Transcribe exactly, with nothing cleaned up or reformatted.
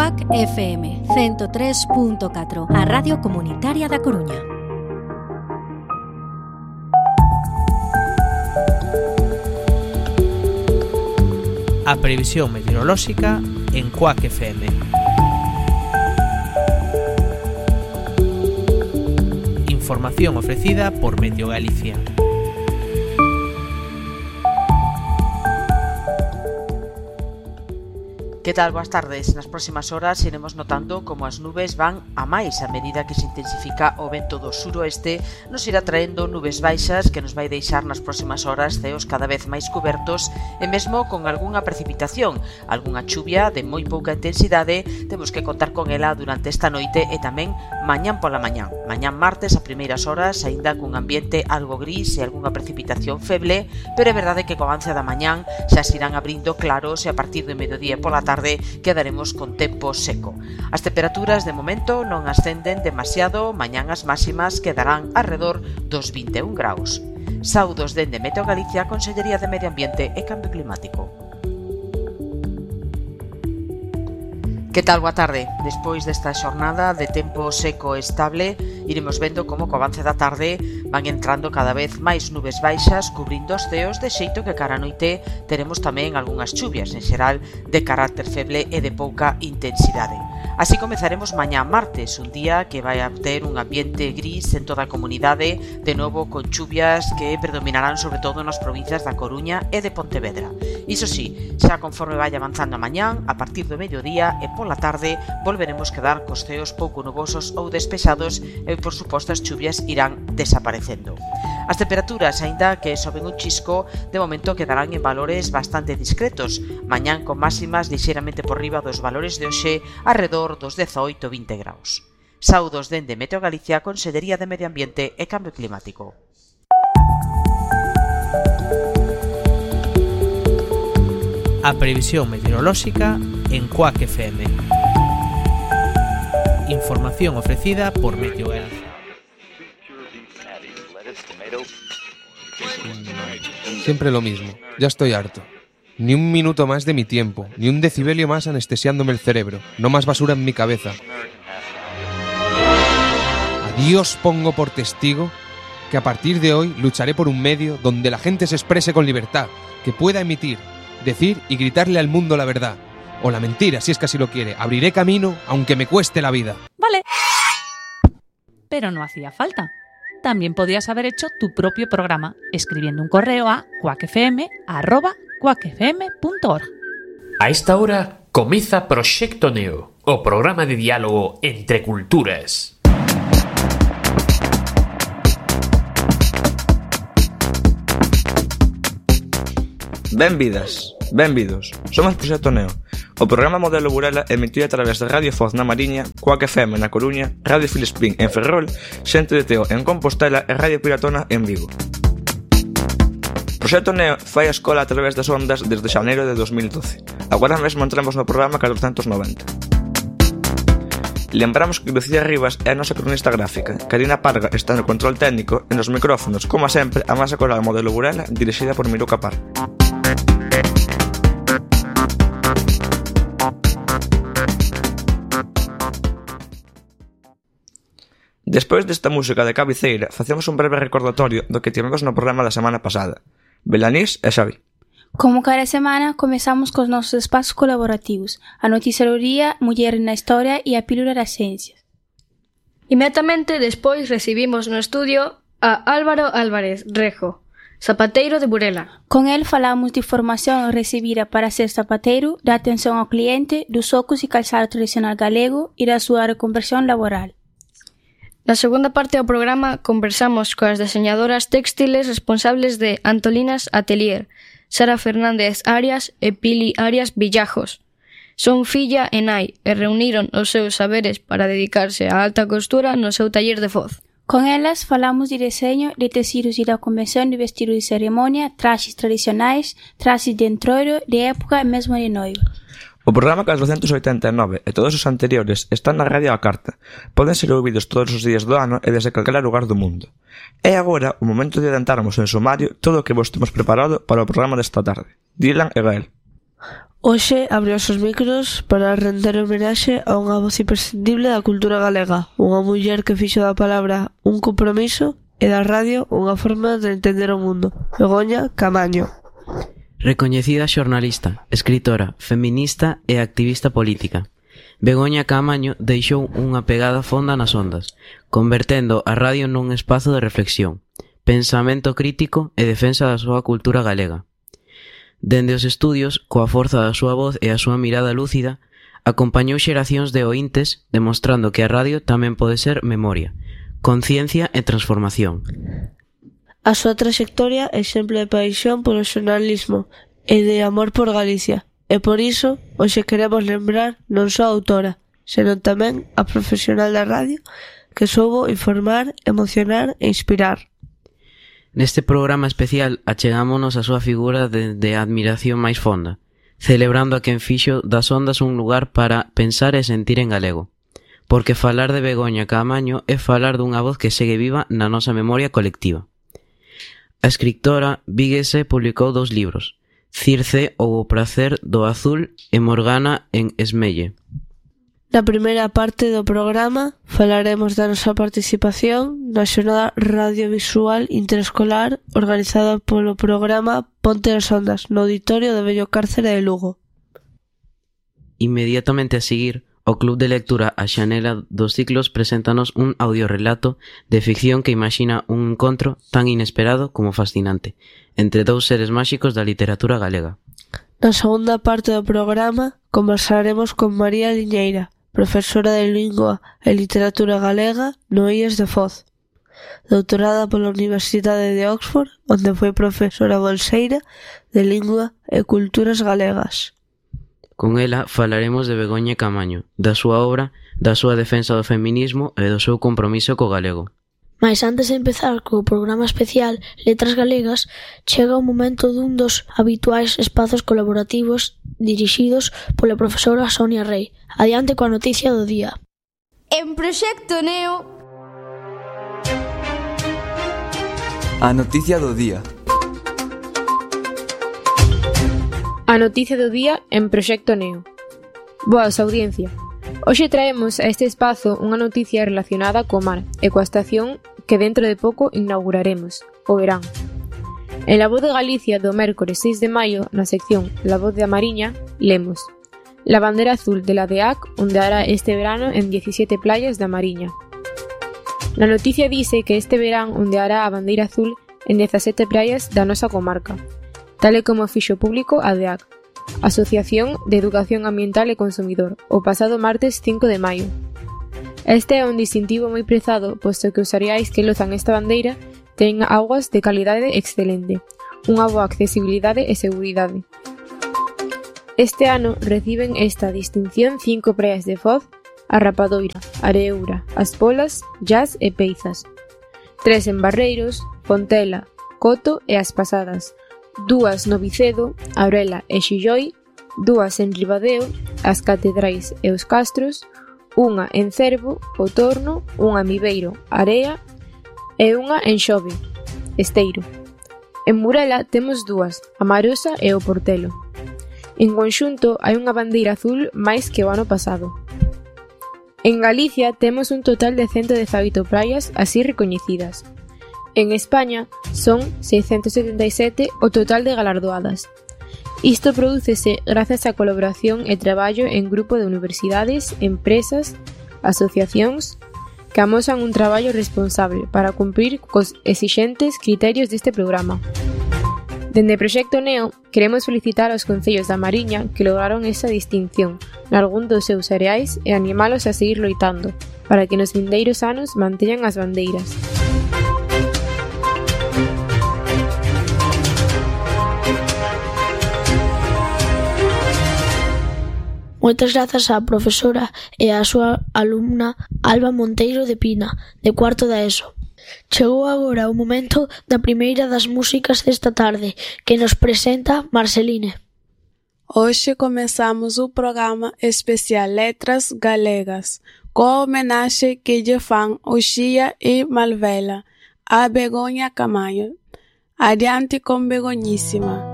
Cuac F M ciento tres punto catro, a Radio Comunitaria da Coruña. A previsión meteorolóxica en Cuac F M. Información ofrecida por Meteo Galicia. Que tal? Boas tardes. Nas próximas horas iremos notando como as nubes van a máis a medida que se intensifica o vento do suroeste, nos irá traendo nubes baixas que nos vai deixar nas próximas horas ceos cada vez máis cubertos e mesmo con algunha precipitación, algunha chuvia de moi pouca intensidade. Temos que contar con ela durante esta noite e tamén mañán pola mañán. Mañán martes a primeiras horas, aínda cun ambiente algo gris e algunha precipitación feble, pero é verdade que co avance da mañán xa se irán abrindo claros e a partir do mediodía pola tarde quedaremos con tempo seco. As temperaturas de momento non ascenden demasiado, mañán as máximas quedarán arredor dos vinte e un graus. Saudos dende Meteo Galicia, Consellería de Medio Ambiente e Cambio Climático. Que tal? Boa tarde. Despois desta xornada de tempo seco e estable, iremos vendo como co avance da tarde van entrando cada vez máis nubes baixas cubrindo os ceos, de xeito que cara a noite teremos tamén algunhas chuvias, en xeral de carácter feble e de pouca intensidade. Así comezaremos mañá martes, un día que vai a ter un ambiente gris en toda a comunidade, de novo con chuvias que predominarán sobre todo nas provincias da Coruña e de Pontevedra. Iso sí, xa conforme vai avanzando a mañán, a partir do mediodía e pola tarde volveremos quedar cos ceos pouco nubosos ou despexados e, por suposto, as chuvias irán desaparecendo. As temperaturas, aínda que soben un chisco, de momento quedarán en valores bastante discretos, mañán con máximas lixeiramente por riba dos valores de hoxe, arredor dos dezaoito a vinte graus. Saudos dende Meteo Galicia, Consellería de Medio Ambiente e Cambio Climático. A previsión meteorolóxica en Cuac F M. Información ofrecida por Meteo Galicia. Siempre lo mismo, ya estoy harto. Ni un minuto más de mi tiempo, ni un decibelio más anestesiándome el cerebro, no más basura en mi cabeza. A Dios pongo por testigo que a partir de hoy lucharé por un medio donde la gente se exprese con libertad, que pueda emitir, decir y gritarle al mundo la verdad, o la mentira si es que así lo quiere. Abriré camino aunque me cueste la vida. Vale. Pero no hacía falta. También podías haber hecho tu propio programa escribiendo un correo a cuacfm arroba cuacfm punto org. A esta hora comienza Proxecto Neo, o programa de diálogo entre culturas. Benvidas, benvidos. Somos Proxecto Neo, o programa Modelo Burela emitido a través de Radio Foz na Mariña, Cuac F M na Coruña, Radio Filispín en Ferrol, Xente de Teo en Compostela e Radio Piratona en Vigo. Proxecto Neo fai a escola a través das ondas desde xaneiro de dos mil doce. Agora mesmo entramos no programa catrocentos noventa. Lembramos que Lucía Rivas é a nosa cronista gráfica, Karina Parga está no control técnico e nos micrófonos, como sempre, a masa coral Modelo Burela dirixida por Miro Capar. Despois desta música de cabeceira, facemos un breve recordatorio do que tivemos no programa da semana pasada. Belanís e Xavi. Como cada semana, comezamos cos nosos espazos colaborativos, a noticiaría Muller na Historia e a Pílula das Ciencias. Inmediatamente despois recibimos no estudio a Álvaro Álvarez Rejo, zapateiro de Burela. Con el falamos de formación recibida para ser zapateiro, da atención ao cliente, dos socos e calzado tradicional galego e da súa reconversión laboral. Na segunda parte do programa conversamos coas deseñadoras textiles responsables de Antolinas Atelier, Sara Fernández Arias e Pili Arias Villajos. Son filla e nai e reuniron os seus saberes para dedicarse á alta costura no seu taller de Foz. Con elas falamos de deseño de tecidos e da convención de vestido de ceremonia, traxes tradicionais, traxes de entroido, de época e mesmo de noiva. O programa catrocentos oitenta e nove e todos os anteriores están na radio á carta. Poden ser ouvidos todos os días do ano e desde calquera lugar do mundo. É agora o momento de adentrarmos en sumario todo o que vos temos preparado para o programa desta tarde. Dylan e Gael. Hoxe abriu os micros para render homenaxe a unha voz imprescindible da cultura galega, unha muller que fixo da palabra un compromiso e da radio unha forma de entender o mundo. Begoña Caamaño. Recoñecida xornalista, escritora, feminista e activista política, Begoña Caamaño deixou unha pegada fonda nas ondas, convertendo a radio nun espazo de reflexión, pensamento crítico e defensa da súa cultura galega. Dende os estudios, coa forza da súa voz e a súa mirada lúcida, acompañou xeracións de oíntes demostrando que a radio tamén pode ser memoria, conciencia e transformación. A súa traxectoria é exemplo de paixón polo xornalismo e de amor por Galicia, e por iso hoxe queremos lembrar non só a autora, senón tamén a profesional da radio que soubo informar, emocionar e inspirar. Neste programa especial achegámonos a súa figura de, de admiración máis fonda, celebrando a quen fixo das ondas un lugar para pensar e sentir en galego. Porque falar de Begoña Caamaño é falar dunha voz que segue viva na nosa memoria colectiva. A escritora víguese publicou dous libros, Circe ou o prazer do azul e Morgana en Esmelle. Na primeira parte do programa falaremos da nosa participación na xornada radiovisual interescolar organizada polo programa Ponte as Ondas no auditorio do vello cárcere de Lugo. Inmediatamente a seguir, o Club de Lectura A Xanela dos Ciclos preséntanos un audiorelato de ficción que imagina un encontro tan inesperado como fascinante entre dous seres máxicos da literatura galega. Na segunda parte do programa conversaremos con María Liñeira, profesora de Lingua e Literatura Galega no I E S de Foz, doutorada pola Universidade de Oxford, onde foi profesora bolseira de Lingua e Culturas Galegas. Con ela falaremos de Begoña Caamaño, da súa obra, da súa defensa do feminismo e do seu compromiso co galego. Mais antes de empezar co programa especial Letras Galegas, chega o momento dun dos habituais espazos colaborativos dirixidos pola profesora Sonia Rei. Adiante coa noticia do día. En Proxecto Neo... A noticia do día. A noticia do día en Proxecto Neo. Boas, audiencia. Hoxe traemos a este espazo unha noticia relacionada co mar e coa estación que dentro de pouco inauguraremos, o verán. En La Voz de Galicia do mércores seis de maio, na sección La Voz de a Mariña, lemos: La bandera azul de la D E A C ondeará este verano en diecisiete playas da Mariña. Na noticia dice que este verán ondeará a bandeira azul en dezasete praias da nosa comarca, tal e como fixo público a D E A C, Asociación de Educación Ambiental e Consumidor, o pasado martes cinco de maio. Este é un distintivo moi prezado, posto que os areais que lozan esta bandeira ten augas de calidade excelente, unha boa accesibilidade e seguridade. Este ano reciben esta distinción cinco praias de Foz, a Rapadoira, Areoura, As Polas, Llas e Peizas. Tres en Barreiros, Fontela, Coto e As Pasadas, dúas no Vicedo, Aurela e Xilloi, dúas en Ribadeo, As Catedrais e os Castros, unha en Cervo, O Torno, unha en Viveiro, Area e unha en Xove, Esteiro. En Murela temos dúas, a Marosa e o Portelo. En conxunto hai unha bandeira azul máis que o ano pasado. En Galicia temos un total de ciento dezaoito praias así recoñecidas. En España son seiscentos setenta e sete o total de galardoadas. Isto prodúcese grazas á colaboración e traballo en grupo de universidades, empresas, asociacións que amosan un traballo responsable para cumprir cos exixentes criterios deste programa. Dende Proxecto Neo, queremos felicitar aos concellos da Mariña que lograron esa distinción nalgún dos seus areais e animalos a seguir loitando para que nos vindeiros anos manteñan as bandeiras. Moitas grazas á profesora e á súa alumna Alba Monteiro de Pina, de cuarto da ESO. Chegou agora o momento da primeira das músicas desta tarde, que nos presenta Marceline. Hoxe comezamos o programa especial Letras Galegas, coa homenaxe que lle fan Uxía e Malvela a Begoña Caamaño. Adiante con Begoñísima.